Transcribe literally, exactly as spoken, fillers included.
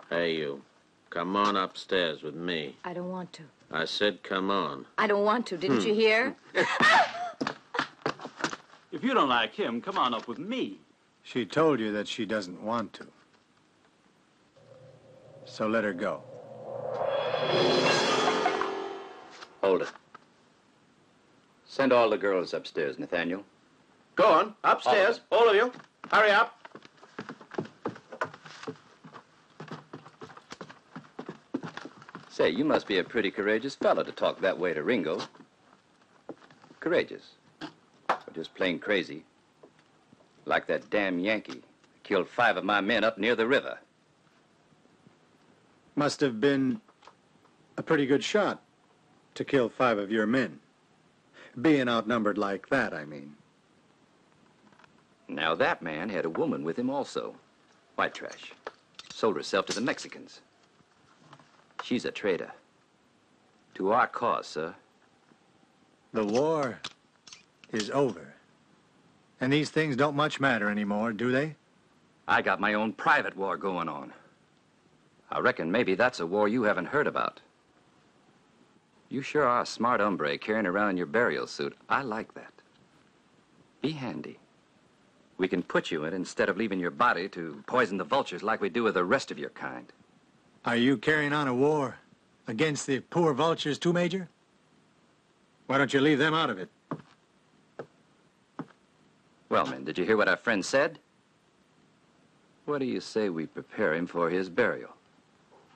Hey, you. Come on upstairs with me. I don't want to. I said come on. I don't want to. Didn't Hmm. you hear? If you don't like him, come on up with me. She told you that she doesn't want to. So let her go. Hold it. Send all the girls upstairs, Nathaniel. Go on, upstairs, all of you. Hurry up. Say, you must be a pretty courageous fella to talk that way to Ringo. Courageous. Or just plain crazy. Like that damn Yankee. Killed five of my men up near the river. Must have been a pretty good shot to kill five of your men. Being outnumbered like that, I mean. Now that man had a woman with him also. White trash. Sold herself to the Mexicans. She's a traitor. To our cause, sir. The war is over. And these things don't much matter anymore, do they? I got my own private war going on. I reckon maybe that's a war you haven't heard about. You sure are a smart hombre carrying around your burial suit. I like that. Be handy. We can put you in instead of leaving your body to poison the vultures like we do with the rest of your kind. Are you carrying on a war against the poor vultures too, Major? Why don't you leave them out of it? Well, men, did you hear what our friend said? What do you say we prepare him for his burial?